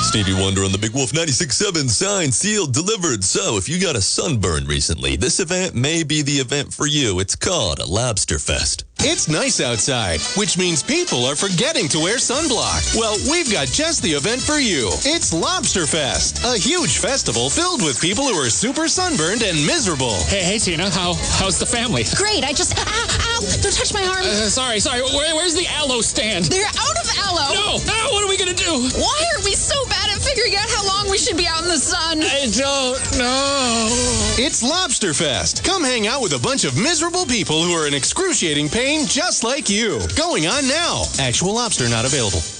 Stevie Wonder on the Big Wolf 96.7, signed, sealed, delivered. So if you got a sunburn recently, this event may be the event for you. It's called a Lobster Fest. It's nice outside, which means people are forgetting to wear sunblock. Well, we've got just the event for you. It's Lobster Fest, a huge festival filled with people who are super sunburned and miserable. Hey, Tina, how's the family? Great, ow, don't touch my arm. Sorry, where's the aloe stand? They're out of aloe. No, what are we gonna do? Why are we so bad at figuring out how long we should be out in the sun? I don't know. It's Lobster Fest. Come hang out with a bunch of miserable people who are in excruciating pain just like you. Going on now. Actual lobster not available.